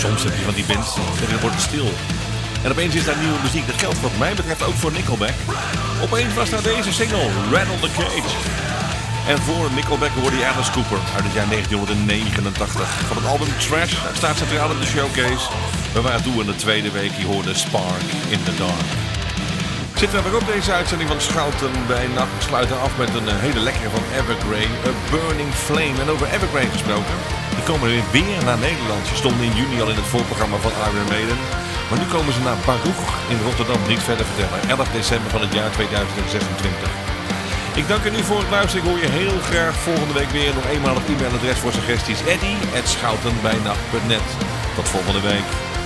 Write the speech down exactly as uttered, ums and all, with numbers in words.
soms heb je van die bands en dan wordt het stil. En opeens is daar nieuwe muziek. Dat geldt wat mij betreft ook voor Nickelback. Opeens was daar deze single, Rattle the Cage. En voor Nickelback hoorde je Alice Cooper uit het jaar negentien negenentachtig. Van het album Trash, dat staat centraal in de showcase. We waren toe in de tweede week, je hoorde Spark in the Dark. Zitten we weer op deze uitzending van Schouten bij Nacht. We sluiten af met een hele lekkere van Evergrey, A Burning Flame. En over Evergrey gesproken, die komen weer naar Nederland. Ze stonden in juni al in het voorprogramma van Iron Maiden. Maar nu komen ze naar Baruch in Rotterdam, niet verder vertellen. elf december van het jaar tweeduizend zesentwintig. Ik dank u nu voor het luisteren. Ik hoor je heel graag volgende week weer. Nog eenmaal het e-mailadres voor suggesties. eddy at schoutenbijnacht punt net. Tot volgende week.